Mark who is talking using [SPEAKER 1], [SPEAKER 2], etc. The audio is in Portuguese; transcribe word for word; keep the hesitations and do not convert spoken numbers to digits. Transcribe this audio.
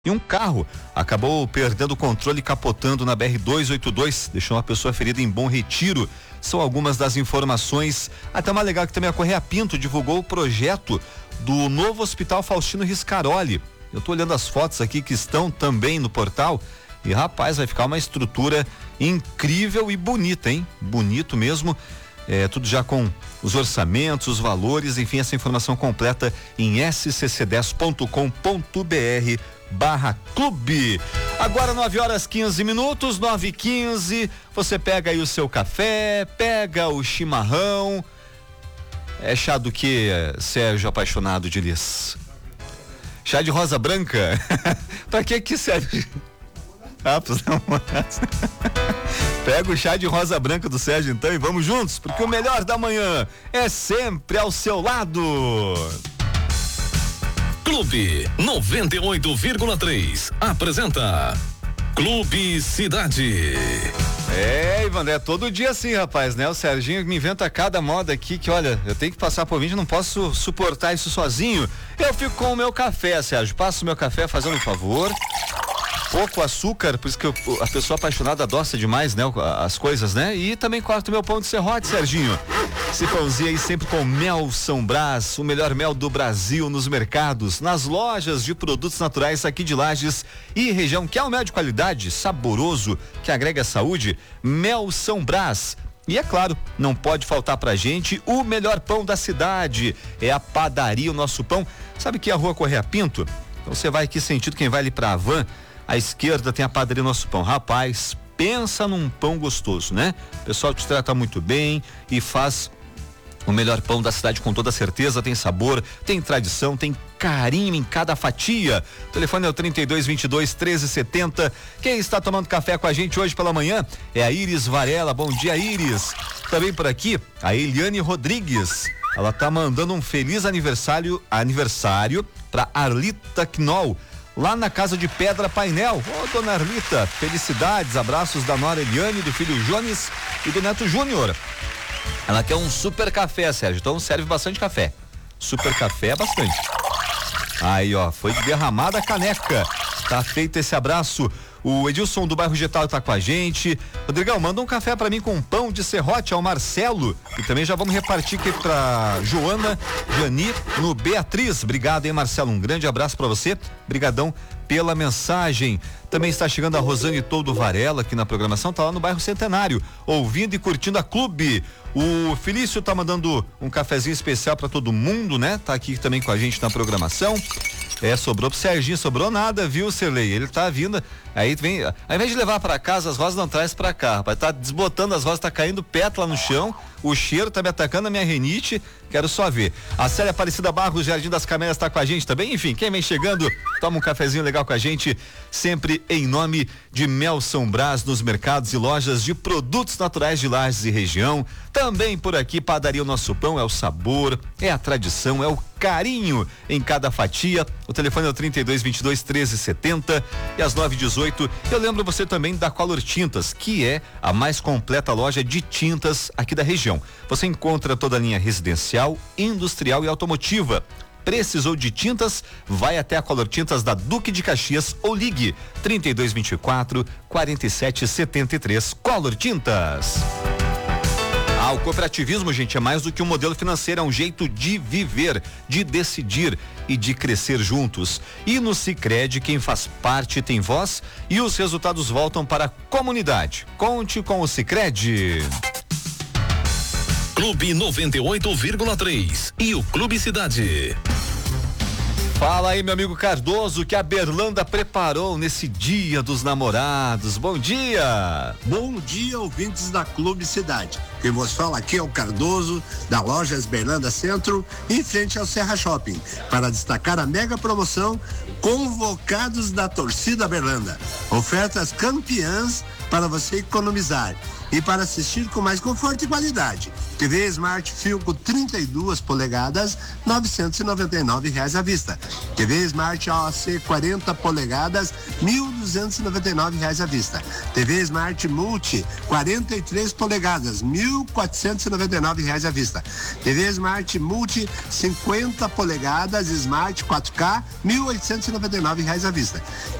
[SPEAKER 1] E um carro acabou perdendo o controle e capotando na B R duzentos e oitenta e dois, deixou uma pessoa ferida em Bom Retiro. São algumas das informações. Até uma legal que também a Correia Pinto divulgou o projeto do novo Hospital Faustino Riscaroli. Eu tô olhando as fotos aqui que estão também no portal e, rapaz, vai ficar uma estrutura incrível e bonita, hein? Bonito mesmo. É, tudo já com os orçamentos, os valores, enfim, essa informação completa em s c c dez ponto com ponto b r barra clube. Agora nove horas quinze minutos, nove e quinze, você pega aí o seu café, pega o chimarrão. É chá do que, Sérgio, apaixonado de lis? Chá de rosa branca? Pra que que serve? Ah, não. Pega o chá de rosa branca do Sérgio então e vamos juntos, porque o melhor da manhã é sempre ao seu lado.
[SPEAKER 2] Clube noventa e oito vírgula três apresenta Clube Cidade.
[SPEAKER 1] É, Ivandré, todo dia assim, rapaz, né? O Serginho me inventa cada moda aqui que, olha, eu tenho que passar por vídeo, não posso suportar isso sozinho. Eu fico com o meu café, Sérgio. Passo o meu café fazendo um favor. Pouco açúcar, por isso que eu, a pessoa apaixonada adoça demais, né? As coisas, né? E também corto meu pão de serrote, Serginho. Esse pãozinho aí sempre com mel São Brás, o melhor mel do Brasil nos mercados, nas lojas de produtos naturais aqui de Lages e região. Quer um mel de qualidade, saboroso, que agrega saúde? Mel São Brás. E é claro, não pode faltar pra gente o melhor pão da cidade. É a padaria O Nosso Pão. Sabe que é a Rua Correia Pinto? Então você vai aqui sentido, quem vai ali pra Havan, à esquerda tem a padaria Nosso Pão. Rapaz, pensa num pão gostoso, né? O pessoal te trata muito bem e faz o melhor pão da cidade com toda certeza. Tem sabor, tem tradição, tem carinho em cada fatia. O telefone é o trinta e dois, vinte e dois, treze, setenta. Quem está tomando café com a gente hoje pela manhã é a Iris Varela. Bom dia, Iris. Também por aqui a Eliane Rodrigues. Ela tá mandando um feliz aniversário aniversário para Arlita Knoll, lá na Casa de Pedra Painel. Ô, dona Arlita, felicidades, abraços da nora Eliane, do filho Jones e do neto Júnior. Ela quer um super café, Sérgio, então serve bastante café. Super café é bastante. Aí, ó, foi derramada a caneca. Tá feito esse abraço. O Edilson do bairro Getal tá com a gente. Rodrigão, manda um café pra mim com um pão de serrote ao Marcelo. E também já vamos repartir aqui pra Joana, Jani, no Beatriz. Obrigado, hein, Marcelo? Um grande abraço pra você. Brigadão pela mensagem. Também está chegando a Rosane Todo Varela aqui na programação, tá lá no bairro Centenário, ouvindo e curtindo a Clube. O Felício tá mandando um cafezinho especial pra todo mundo, né? Tá aqui também com a gente na programação. É, sobrou pro Serginho, sobrou nada, viu, Serlei? Ele tá vindo, aí vem, ao invés de levar pra casa, as rosas não traz pra cá, rapaz, tá desbotando as rosas, tá caindo pétala no chão, o cheiro tá me atacando a minha renite, quero só ver. A Célia Aparecida Barros, Jardim das Camélias, tá com a gente também, enfim, quem vem chegando, toma um cafezinho legal com a gente, sempre em nome de Mel São Brás, nos mercados e lojas de produtos naturais de Lages e região. Também por aqui, padaria O Nosso Pão, é o sabor, é a tradição, é o carinho em cada fatia. O telefone é o trinta e dois, vinte e dois, treze, setenta e às nove e dezoito. Eu lembro você também da Color Tintas, que é a mais completa loja de tintas aqui da região. Você encontra toda a linha residencial, industrial e automotiva. Precisou de tintas? Vai até a Color Tintas da Duque de Caxias ou ligue trinta e dois, vinte e quatro, quarenta e sete, setenta e três. Color Tintas. Ah, o cooperativismo, gente, é mais do que um modelo financeiro, é um jeito de viver, de decidir e de crescer juntos. E no Sicredi, quem faz parte tem voz e os resultados voltam para a comunidade. Conte com o Sicredi.
[SPEAKER 2] Clube noventa e oito vírgula três e o Clube Cidade.
[SPEAKER 1] Fala aí, meu amigo Cardoso, que a Berlanda preparou nesse Dia dos Namorados. Bom dia!
[SPEAKER 3] Bom dia, ouvintes da Clube Cidade. Quem vos fala aqui é o Cardoso, da Lojas Berlanda Centro, em frente ao Serra Shopping, para destacar a mega promoção Convocados da Torcida Berlanda. Ofertas campeãs para você economizar e para assistir com mais conforto e qualidade. T V Smart Filco trinta e duas polegadas, novecentos e noventa e nove reais à vista. T V Smart A O C quarenta polegadas, mil duzentos e noventa e nove reais à vista. T V Smart Multi quarenta e três polegadas, mil quatrocentos e noventa e nove reais à vista. T V Smart Multi cinquenta polegadas, Smart quatro K, mil oitocentos e noventa e nove reais à vista.